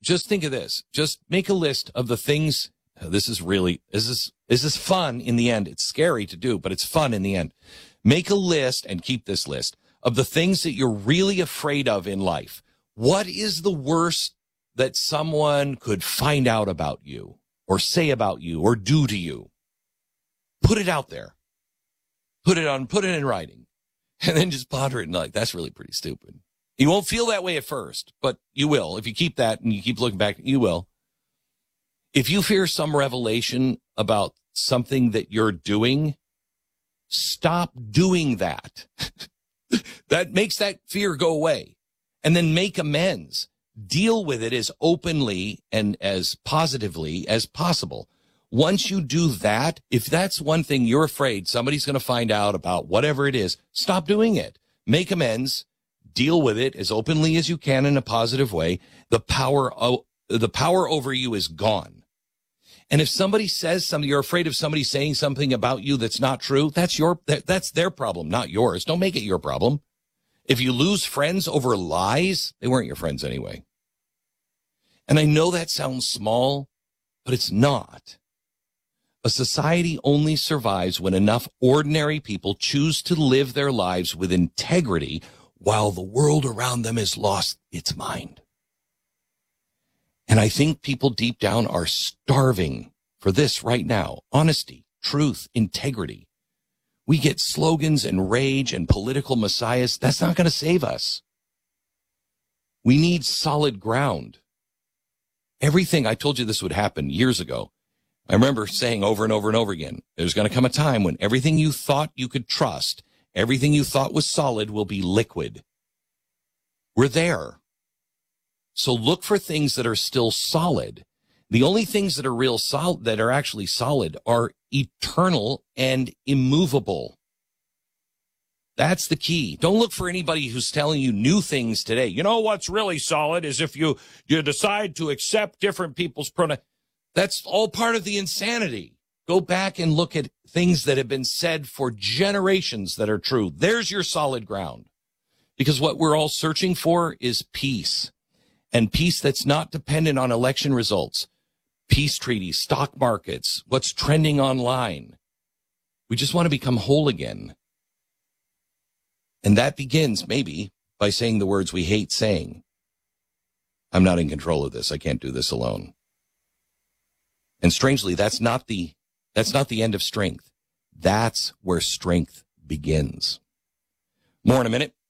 just think of this. Just make a list of the things. This is fun in the end. It's scary to do, but it's fun in the end. Make a list and keep this list of the things that you're really afraid of in life. What is the worst that someone could find out about you or say about you or do to you? Put it out there. Put it in writing, and then just ponder it and like, that's really pretty stupid. You won't feel that way at first, but you will. If you keep that and you keep looking back, you will. If you fear some revelation about something that you're doing, stop doing that. That makes that fear go away, and then make amends. Deal with it as openly and as positively as possible. Once you do that, if that's one thing you're afraid somebody's going to find out about, whatever it is, stop doing it. Make amends. Deal with it as openly as you can in a positive way. The power over you is gone. And if somebody says something, you're afraid of somebody saying something about you that's not true, that's their problem, not yours. Don't make it your problem. If you lose friends over lies, they weren't your friends anyway. And I know that sounds small, but it's not. A society only survives when enough ordinary people choose to live their lives with integrity while the world around them has lost its mind. And I think people deep down are starving for this right now. Honesty, truth, integrity. We get slogans and rage and political messiahs. That's not going to save us. We need solid ground. Everything, I told you this would happen years ago. I remember saying over and over and over again, there's going to come a time when everything you thought you could trust, everything you thought was solid will be liquid. We're there. So look for things that are still solid. The only things that are real solid, that are actually solid, are eternal and immovable. That's the key. Don't look for anybody who's telling you new things today. You know what's really solid is if you decide to accept different people's pronouns. That's all part of the insanity. Go back and look at things that have been said for generations that are true. There's your solid ground. Because what we're all searching for is peace. And peace that's not dependent on election results. Peace treaties, stock markets, what's trending online. We just want to become whole again. And that begins, maybe, by saying the words we hate saying. I'm not in control of this. I can't do this alone. And strangely, that's not the end of strength. That's where strength begins. More in a minute.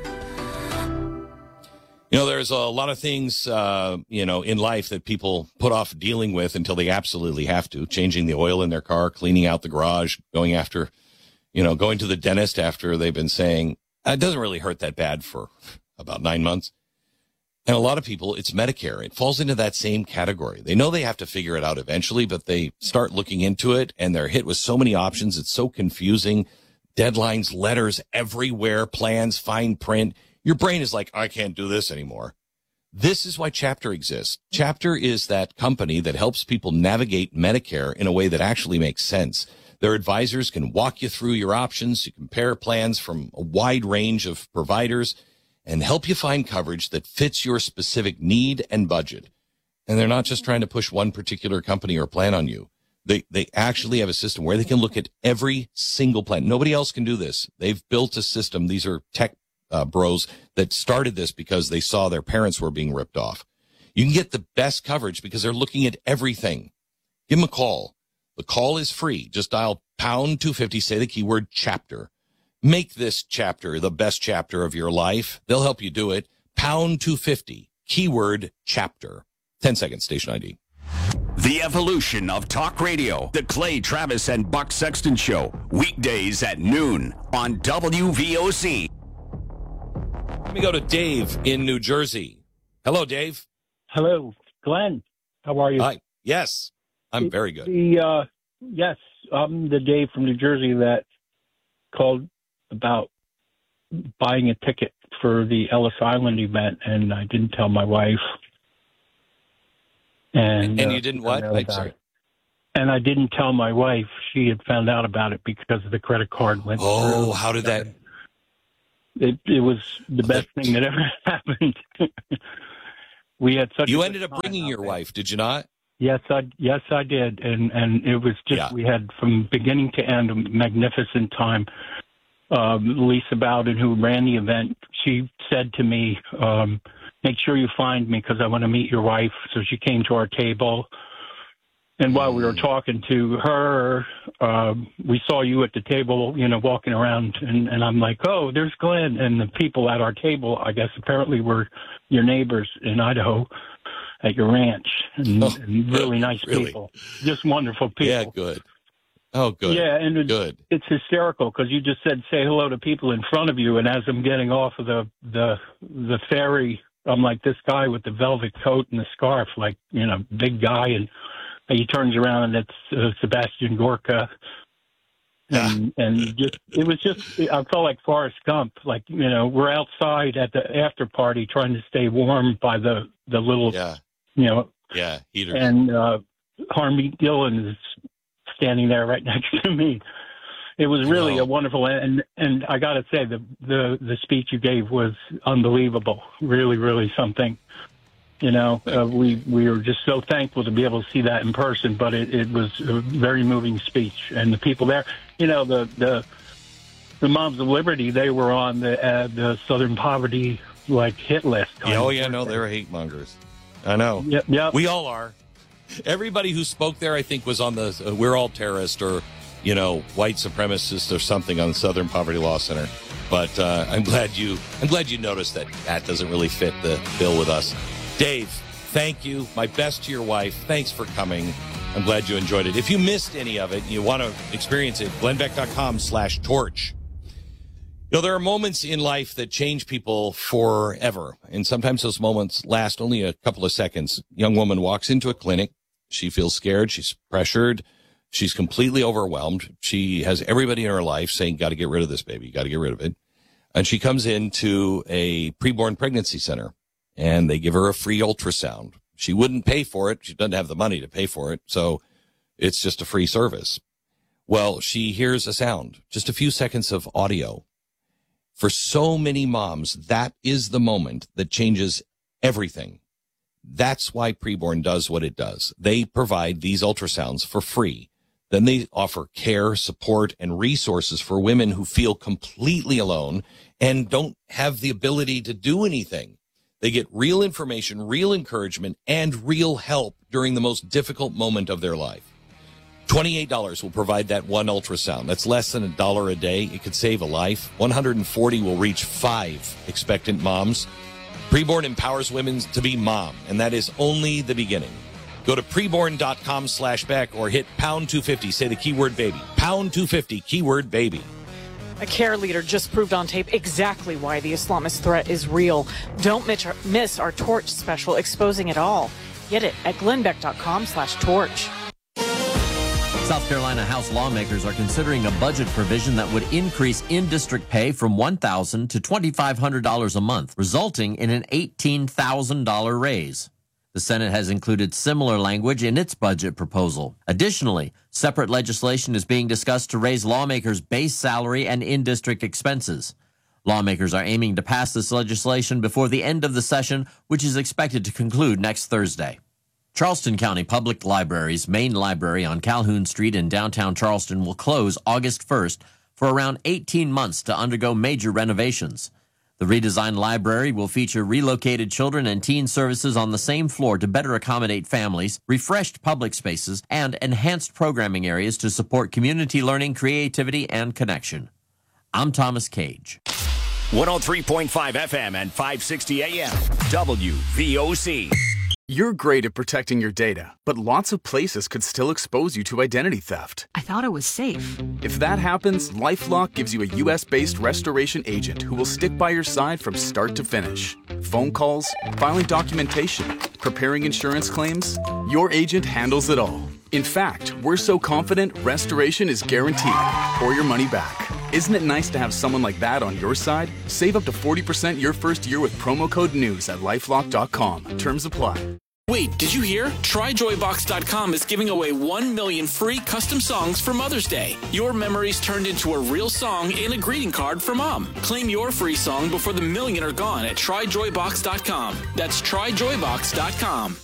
You know, there's a lot of things, in life that people put off dealing with until they absolutely have to. Changing the oil in their car, cleaning out the garage, going to the dentist after they've been saying, it doesn't really hurt that bad for about 9 months. And a lot of people, it's Medicare. It falls into that same category. They know they have to figure it out eventually, but they start looking into it and they're hit with so many options. It's so confusing. Deadlines, letters everywhere, plans, fine print. Your brain is like, I can't do this anymore. This is why Chapter exists. Chapter is that company that helps people navigate Medicare in a way that actually makes sense. Their advisors can walk you through your options. You compare plans from a wide range of providers and help you find coverage that fits your specific need and budget. And they're not just trying to push one particular company or plan on you. They actually have a system where they can look at every single plan. Nobody else can do this. They've built a system. These are tech bros that started this because they saw their parents were being ripped off. You can get the best coverage because they're looking at everything. Give them a call. The call is free. Just dial pound 250, say the keyword chapter. Make this chapter the best chapter of your life. They'll help you do it. Pound 250, keyword chapter. 10 seconds, station ID. The evolution of talk radio. The Clay Travis and Buck Sexton Show. Weekdays at noon on WVOC. Let me go to Dave in New Jersey. Hello, Dave. Hello, Glenn. How are you? Hi. Yes, I'm very good. Yes, I'm the Dave from New Jersey that called about buying a ticket for the Ellis Island event, and I didn't tell my wife. And you didn't what? I'm sorry. And I didn't tell my wife. She had found out about it because the credit card went through. Oh, how did that? It was the best thing that ever happened. We had such. You a ended good up bringing time your out there. wife, did you not? Yes, I did, and it was just we had from beginning to end a magnificent time. Lisa Bowden, who ran the event, she said to me, "Make sure you find me because I want to meet your wife." So she came to our table, and while we were talking to her, we saw you at the table, walking around, and I'm like, "Oh, there's Glenn," and the people at our table, I guess, apparently were your neighbors in Idaho. At your ranch, and really nice people, just wonderful people. Yeah, good. Oh, good. Yeah, and good. It's hysterical because you just said say hello to people in front of you, and as I'm getting off of the ferry, I'm like this guy with the velvet coat and the scarf, like big guy, and he turns around and it's Sebastian Gorka. And just it was just I felt like Forrest Gump, like we're outside at the after party trying to stay warm by the little heaters. And Harmeet Dillon is standing there right next to me. It was really a wonderful, and I got to say the speech you gave was unbelievable. Really, really something. We were just so thankful to be able to see that in person, but it was a very moving speech, and the people there, the Moms of Liberty, they were on the Southern Poverty hit list. They're hate mongers. I know. Yep. We all are. Everybody who spoke there, I think, was on the we're all terrorists or, white supremacists or something on the Southern Poverty Law Center. But I'm glad you noticed that doesn't really fit the bill with us. Dave, thank you. My best to your wife. Thanks for coming. I'm glad you enjoyed it. If you missed any of it and you want to experience it, glennbeck.com/torch. There are moments in life that change people forever, and sometimes those moments last only a couple of seconds. Young woman walks into a clinic. She feels scared. She's pressured. She's completely overwhelmed. She has everybody in her life saying, got to get rid of this baby. Got to get rid of it. And she comes into a preborn pregnancy center, and they give her a free ultrasound. She wouldn't pay for it. She doesn't have the money to pay for it, so it's just a free service. Well, she hears a sound, just a few seconds of audio. For so many moms, that is the moment that changes everything. That's why Preborn does what it does. They provide these ultrasounds for free. Then they offer care, support, and resources for women who feel completely alone and don't have the ability to do anything. They get real information, real encouragement, and real help during the most difficult moment of their life. $28 will provide that one ultrasound. That's less than $1 a day. It could save a life. $140 will reach 5 expectant moms. Preborn empowers women to be mom, and that is only the beginning. Go to preborn.com/Beck or hit pound 250. Say the keyword baby. Pound 250, keyword baby. A care leader just proved on tape exactly why the Islamist threat is real. Don't miss our Torch special exposing it all. Get it at glennbeck.com/torch. South Carolina House lawmakers are considering a budget provision that would increase in-district pay from $1,000 to $2,500 a month, resulting in an $18,000 raise. The Senate has included similar language in its budget proposal. Additionally, separate legislation is being discussed to raise lawmakers' base salary and in-district expenses. Lawmakers are aiming to pass this legislation before the end of the session, which is expected to conclude next Thursday. Charleston County Public Library's main library on Calhoun Street in downtown Charleston will close August 1st for around 18 months to undergo major renovations. The redesigned library will feature relocated children and teen services on the same floor to better accommodate families, refreshed public spaces, and enhanced programming areas to support community learning, creativity, and connection. I'm Thomas Cage. 103.5 FM and 560 AM, WVOC. You're great at protecting your data, but lots of places could still expose you to identity theft. I thought it was safe. If that happens, LifeLock gives you a U.S.-based restoration agent who will stick by your side from start to finish. Phone calls, filing documentation, preparing insurance claims, your agent handles it all. In fact, we're so confident restoration is guaranteed or your money back. Isn't it nice to have someone like that on your side? Save up to 40% your first year with promo code NEWS at LifeLock.com. Terms apply. Wait, did you hear? TryJoyBox.com is giving away 1 million free custom songs for Mother's Day. Your memories turned into a real song and a greeting card for Mom. Claim your free song before the million are gone at TryJoyBox.com. That's TryJoyBox.com.